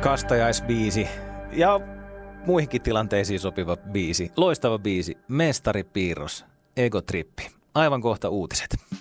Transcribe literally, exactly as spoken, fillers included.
kastajaisbiisi ja muihinkin tilanteisiin sopiva biisi. Loistava biisi, Mestari Piirros, Ego Trippi. Aivan kohta uutiset.